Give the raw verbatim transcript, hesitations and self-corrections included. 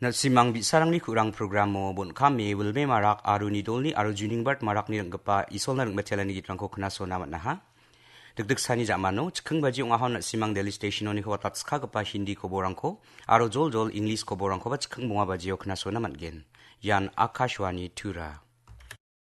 Nasimang bisarangni kurang programo bon kami wilme marak aru nidolni aru juningbart marakni renggepa isolna rengmetelani gitrangko kenasona matnaha. Degdeg sani jamano cikeng baji ungahon nasimang Daily Stationoni ko tatska gepa Hindi koborangko aru jol-jol English koborangko ba cikeng bunga bajio kenasona matgen. Yan Akashwani Tura.